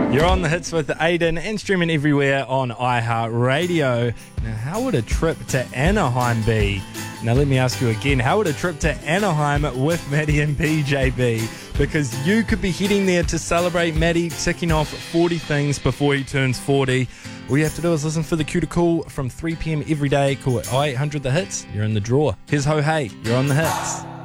You're on the hits with Aiden and streaming everywhere on iHeartRadio. Now, how would a trip to Anaheim be? Now, let me ask you again, how would a trip to Anaheim with Maddie and PJ be? Because you could be heading there to celebrate Maddie ticking off 40 things before he turns 40. All you have to do is listen for the cue to call from 3 p.m. every day. Call it 0800 The Hits. You're in the draw. Here's Ho Hey. You're on the hits.